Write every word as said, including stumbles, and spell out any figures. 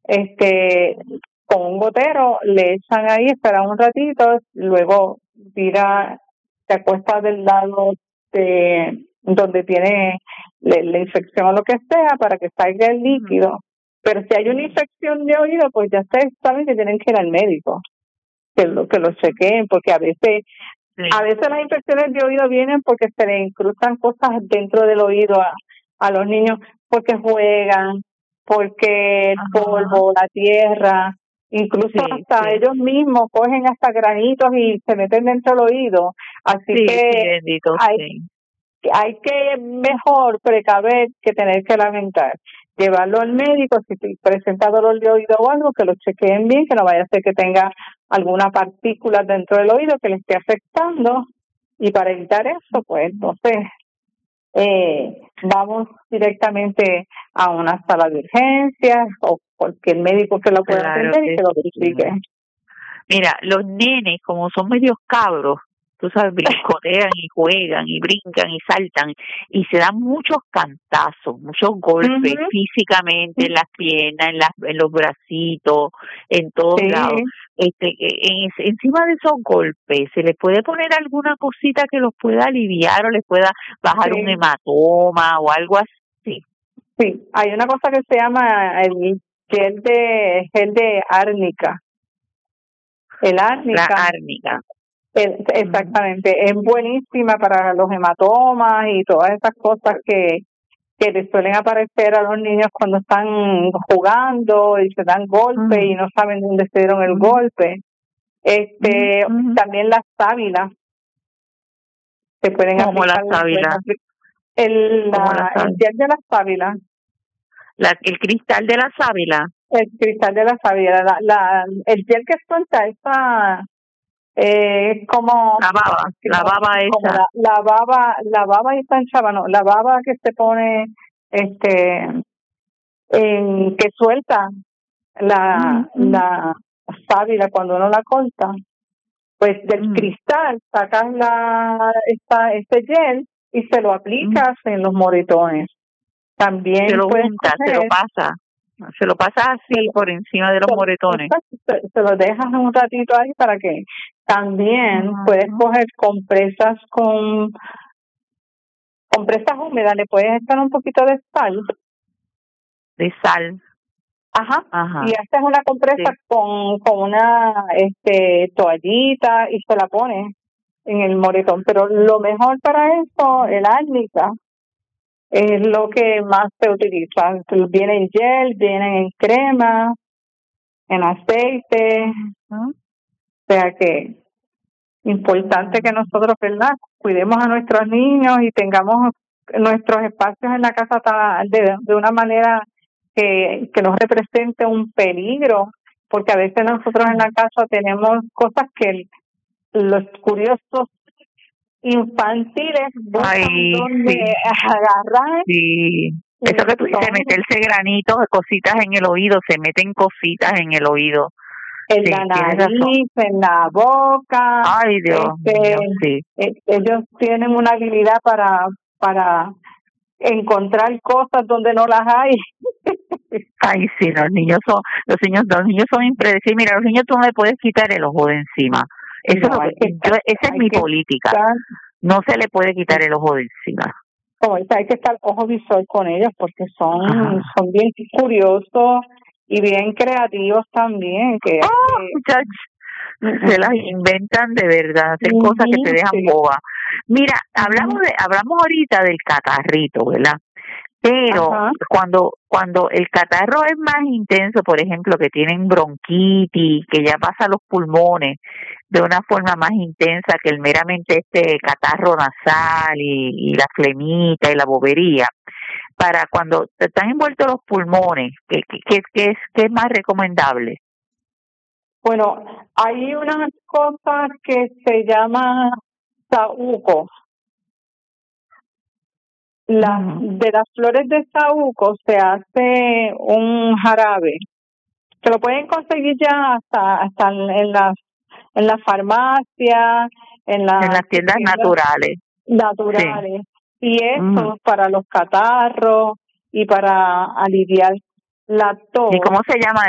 este, con un gotero, le echan ahí, esperan un ratito, luego tira, se acuesta del lado de donde tiene la, la infección o lo que sea para que salga el líquido. Pero si hay una infección de oído, pues ya ustedes saben que tienen que ir al médico, que lo que lo chequeen, porque a veces sí. a veces las infecciones de oído vienen porque se le incrustan cosas dentro del oído a, a los niños, porque juegan, porque el Ajá. polvo, la tierra, incluso sí, hasta sí. ellos mismos cogen hasta granitos y se meten dentro del oído. Así sí, que sí, bendito, hay, sí. hay que mejor precaver que tener que lamentar. Llevarlo al médico, si presenta dolor de oído o algo, que lo chequeen bien, que no vaya a ser que tenga alguna partícula dentro del oído que le esté afectando. Y para evitar eso, pues entonces eh, vamos directamente a una sala de urgencias o cualquier médico que lo pueda claro atender y que que lo verifique. Mira, los nenes, como son medios cabros, tú sabes, brincotean y juegan y brincan y saltan y se dan muchos cantazos, muchos golpes uh-huh. físicamente en las piernas, en, las, en los bracitos, en todos sí. lados. Este, en, encima de esos golpes, ¿se les puede poner alguna cosita que los pueda aliviar o les pueda bajar sí. un hematoma o algo así? Sí, hay una cosa que se llama el gel de, gel de árnica. El árnica. La árnica. El, exactamente, uh-huh. es buenísima para los hematomas y todas esas cosas que, que les suelen aparecer a los niños cuando están jugando y se dan golpes uh-huh. y no saben dónde se dieron el uh-huh. golpe. Este, uh-huh. También las sábilas se pueden ¿Cómo aplicar. las sábilas? El, la, el gel de las sábilas. La, el cristal de la sábila. El cristal de la sábila. La, la, el gel que suelta esa... Eh, como la baba, la baba esa. La, la baba, la baba y panchaba, no, la baba que se pone, este, en, que suelta la, mm-hmm. la sábila cuando uno la corta, pues del mm. cristal sacas la, esta, este gel y se lo aplicas mm. en los moretones. También se lo puedes unta, coger, se lo pasa. Se lo pasa así se, por encima de los se, moretones. Se, se lo dejas un ratito ahí para que también uh-huh. puedes coger compresas con compresas húmedas, le puedes echar un poquito de sal. De sal. Ajá. Ajá. Y haces una compresa sí. con, con una este toallita y se la pones en el moretón. Pero lo mejor para eso, el árnica, es lo que más se utiliza. Viene en gel, viene en crema, en aceite. Uh-huh. O sea que importante que nosotros, ¿verdad?, cuidemos a nuestros niños y tengamos nuestros espacios en la casa de, de una manera que, que no represente un peligro, porque a veces nosotros en la casa tenemos cosas que los curiosos infantiles buscan Ay, donde sí. agarrar. Sí. Eso que tú dices, meterse granitos, cositas en el oído, se meten cositas en el oído. En sí, la nariz, en la boca. Ay, Dios este, mío, sí. eh, ellos tienen una habilidad para para encontrar cosas donde no las hay. Ay, sí, los niños son, los niños, los niños son impredecibles. Mira, los niños tú no le puedes quitar el ojo de encima. Eso no, es lo que, yo, esa es mi política. Estar, no se le puede quitar el ojo de encima. Como dice, hay que estar ojo visual con ellos porque son, son bien curiosos y bien creativos también. Que oh, que, muchachos, se las inventan de verdad, hacen uh-huh, cosas que te dejan sí. boba. Mira, uh-huh. hablamos de, hablamos ahorita del catarrito, ¿verdad? Pero Ajá. cuando cuando el catarro es más intenso, por ejemplo, que tienen bronquitis, que ya pasa a los pulmones de una forma más intensa que el meramente este catarro nasal y, y la flemita y la bobería, para cuando te están envueltos los pulmones, ¿qué, qué, qué, es, qué es más recomendable? Bueno, hay unas cosas que se llaman saúcos. La, uh-huh. De las flores de saúco se hace un jarabe que lo pueden conseguir ya hasta hasta en las en las farmacias, en las, en las tiendas, tiendas naturales. Naturales. Sí. Y eso uh-huh. para los catarros y para aliviar la tos. ¿Y cómo se llama